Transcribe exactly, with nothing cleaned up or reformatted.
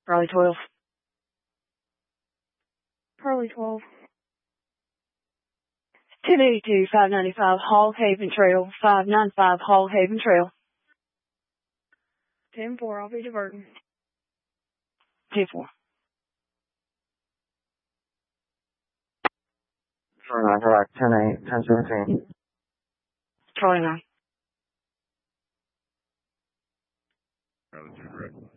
Charlie twelve. Charlie twelve. ten eighty-two, five ninety-five, Hog Haven Trail, five ninety-five, Hog Haven Trail. ten four, I'll be diverting. ten four. Charlie nine, correct, ten eight, ten seventeen. Charlie nine. Charlie two, correct.